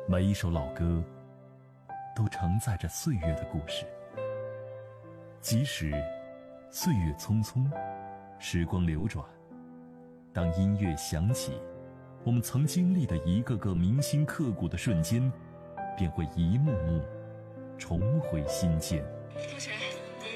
每一首老歌都承载着岁月的故事，即使岁月匆匆，时光流转，当音乐响起，我们曾经历的一个个铭心刻骨的瞬间，便会一幕幕重回心间。 同学